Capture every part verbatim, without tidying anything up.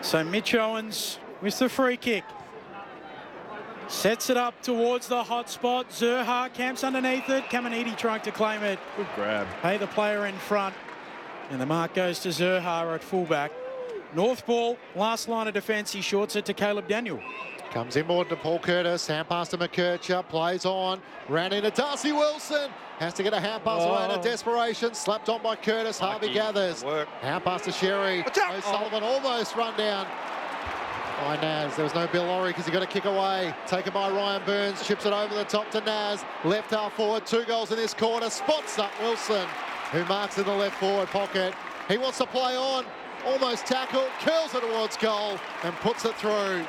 So Mitch Owens with the free kick. Sets it up towards the hot spot. Zurhaar camps underneath it. Caminiti trying to claim it. Good grab. Hey, the player in front. And the mark goes to Zurhaar at fullback. North ball, last line of defence. He shorts it to Caleb Daniel. Comes inboard to Paul Curtis. Hand pass to McKercher. Plays on. Ran into Darcy Wilson. Has to get a hand pass Oh. away in a desperation. Slapped on by Curtis. Harvey Lucky. gathers. Work. Hand pass to Sherry. Watch out. O'Sullivan almost run down by Naz. There was no Bill Laurie because he got a kick away. Taken by Ryan Burns. Chips it over the top to Naz. Left half forward. Two goals in this quarter. Spots up Wilson, who marks in the left forward pocket. He wants to play on. Almost tackled. Curls it towards goal and puts it through.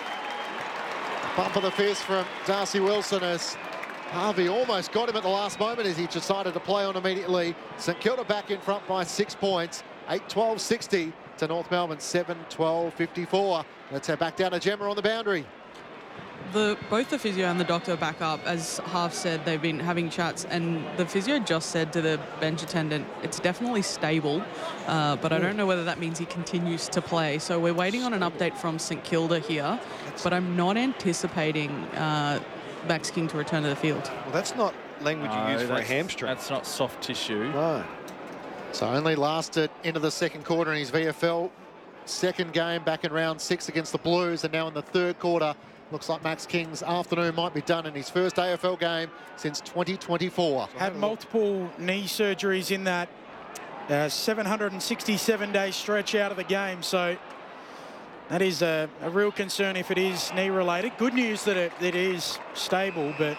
Bump of the fist from Darcy Wilson as Harvey almost got him at the last moment as he decided to play on immediately. St Kilda back in front by six points. eight twelve sixty to North Melbourne, seven twelve fifty-four. Let's head back down to Gemma on the boundary. The, both the physio and the doctor back up. As Half said, they've been having chats, and the physio just said to the bench attendant, it's definitely stable, uh, but I don't know whether that means he continues to play. So we're waiting on an update from St Kilda here, but I'm not anticipating uh, Max King to return to the field. Well, that's not language you No, use for a that's- hamstring. That's not soft tissue. No. So only lasted into the second quarter in his V F L. Second game back in round six against the Blues, and now in the third quarter, looks like Max King's afternoon might be done in his first A F L game since twenty twenty-four. Had multiple knee surgeries in that uh, seven hundred sixty-seven day stretch out of the game. So that is a, a real concern if it is knee related. Good news that it, it is stable, but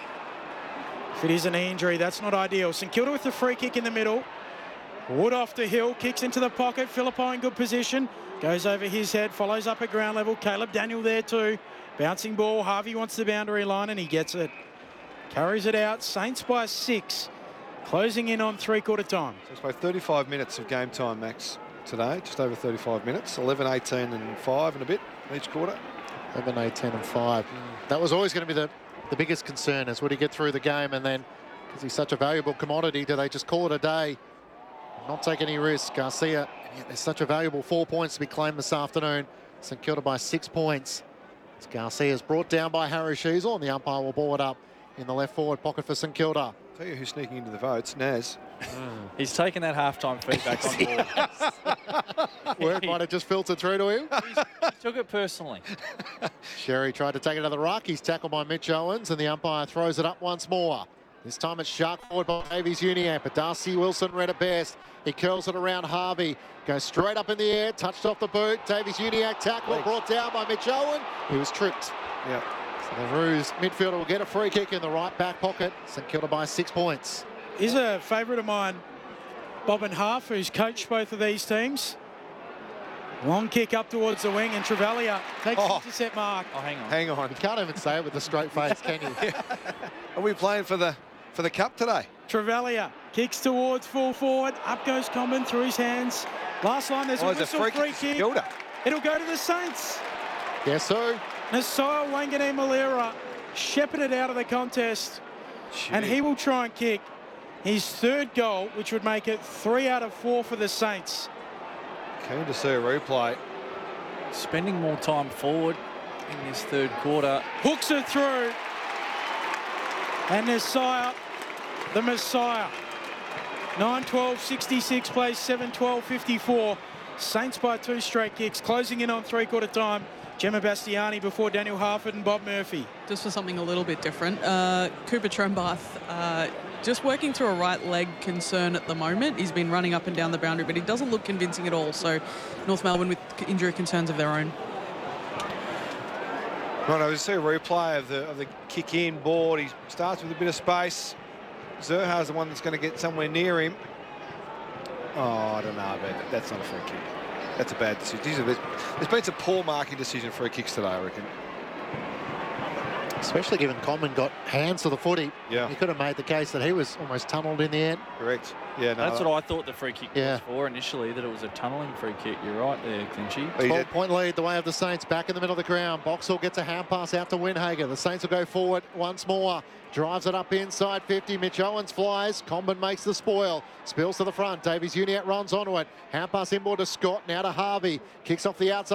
if it is a knee injury, that's not ideal. St Kilda with the free kick in the middle. Wood off to Hill, kicks into the pocket. Phillippi in good position. Goes over his head, follows up at ground level. Caleb Daniel there too. Bouncing ball. Harvey wants the boundary line and he gets it. Carries it out. Saints by six. Closing in on three-quarter time. So it's about thirty-five minutes of game time, Max, today. Just over thirty-five minutes. eleven, eighteen and five and a bit each quarter. eleven, eight, ten and five. That was always going to be the, the biggest concern, is would he get through the game, and then, because he's such a valuable commodity, do they just call it a day, not take any risk? Garcia, yeah, there's such a valuable four points to be claimed this afternoon. St Kilda by six points. As Garcia is brought down by Harry Sheasel, and the umpire will ball it up in the left forward pocket for St Kilda. Tell you who's sneaking into the votes, Naz. He's taken that halftime feedback on board. Word might have just filtered through to him. He took it personally. Sherry tried to take it to the ruck. He's tackled by Mitch Owens, and the umpire throws it up once more. This time it's shark forward by Davies Uniacke, but Darcy Wilson read it best. He curls it around Harvey. Goes straight up in the air, touched off the boot. Davies Uniacke tackle, brought down by Mitch Owen. He was tripped. Yeah. So the Roos midfielder will get a free kick in the right back pocket. St Kilda by six points. He's a favourite of mine, Bob and Half, who's coached both of these teams. Long kick up towards the wing, and Travalia takes Oh. the intercept mark. Oh, hang on. Hang on. You can't even say it with a straight face, can you? Are we playing for the for the cup today? Travalia kicks towards full forward. Up goes Comben through his hands. Last line, there's Oh, a there's a whistle free free kick to kick. Kilda. It'll go to the Saints. Yes, so. Nasai Wangane Malira shepherded out of the contest, and he will try and kick his third goal, which would make it three out of four for the Saints. Keen to see a replay. Spending more time forward in this third quarter. Hooks it through. And Nasai, the Messiah. nine twelve sixty-six plays seven twelve fifty-four. Saints by two straight kicks, closing in on three-quarter time. Gemma Bastiani before Daniel Harford and Bob Murphy. Just for something a little bit different, uh, Cooper Trembath uh, just working through a right leg concern at the moment. He's been running up and down the boundary, but he doesn't look convincing at all. So North Melbourne with injury concerns of their own. Right, I see a replay of the of the kick in board. He starts with a bit of space. Zurhaar's the one that's going to get somewhere near him. Oh, I don't know, but that's not a free kick. That's a bad decision. These are, there's been some poor marking decision free kicks today, I reckon. Especially given Coleman got hands to the footy. Yeah. He could have made the case that he was almost tunnelled in the end. Correct. Yeah, no. That's what I thought the free kick Yeah. was for initially, that it was a tunnelling free kick. You're right there, Clinchy. He did. twelve point lead the way of the Saints, back in the middle of the ground. Boxall gets a hand pass out to Winhager. The Saints will go forward once more. Drives it up inside fifty. Mitch Owens flies. Comben makes the spoil. Spills to the front. Davies Uniacke runs onto it. Hand pass inboard to Scott. Now to Harvey. Kicks off the outside.